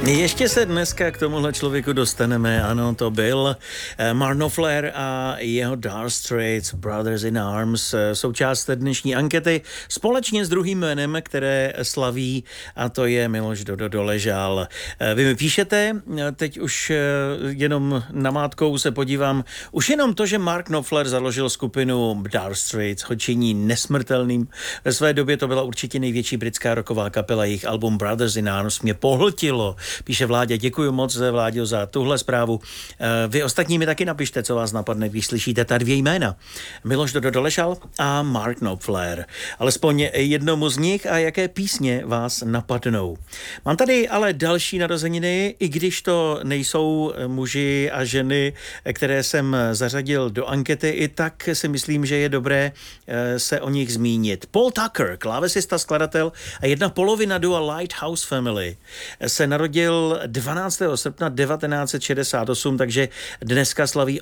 Ještě se dneska k tomuhle člověku dostaneme, ano, to byl Mark Knopfler a jeho Dire Straits, Brothers in Arms, součást dnešní ankety, společně s druhým jménem, které slaví, a to je Miloš Doležal. Vy mi píšete, teď už jenom namátkou se podívám, už jenom to, že Mark Knopfler založil skupinu Dire Straits, ho činí nesmrtelným. Ve své době to byla určitě největší britská rocková kapela, jejich album Brothers in Arms mě pohltilo. Píše Vládě, děkuji moc, Vláďo, za tuhle zprávu. Vy ostatní mi taky napište, co vás napadne, když slyšíte ta dvě jména. Miloš Doležal a Mark Knopfler. Alespoň jednomu z nich a jaké písně vás napadnou. Mám tady ale další narozeniny, i když to nejsou muži a ženy, které jsem zařadil do ankety, i tak si myslím, že je dobré se o nich zmínit. Paul Tucker, klávesista, skladatel a jedna polovina dua Lighthouse Family, se narodil 12. srpna 1968, takže dneska slaví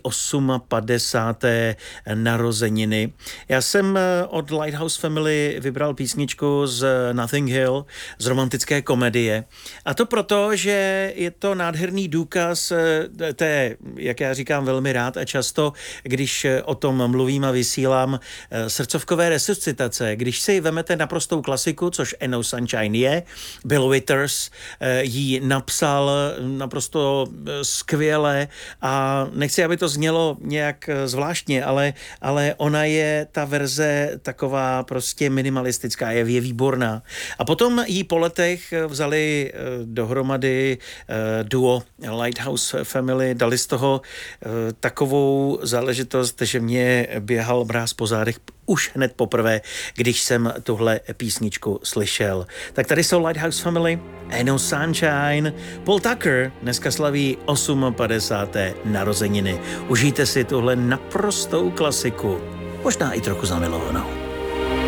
58. narozeniny. Já jsem od Lighthouse Family vybral písničku z Nothing Hill, z romantické komedie. A to proto, že je to nádherný důkaz té, jak já říkám velmi rád a často, když o tom mluvím a vysílám, srdcovkové resuscitace. Když si vemete naprostou klasiku, což Ain't No Sunshine je, Bill Withers jí napsal naprosto skvěle a nechci, aby to znělo nějak zvláštně, ale ona je ta verze taková prostě minimalistická, je výborná. A potom jí po letech vzali dohromady duo Lighthouse Family, dali z toho takovou záležitost, že mě běhal mráz po zádech už hned poprvé, když jsem tuhle písničku slyšel. Tak tady jsou Lighthouse Family, Ain't No Sunshine. Paul Tucker dneska slaví 58. narozeniny. Užijte si tuhle naprostou klasiku, možná i trochu zamilovanou.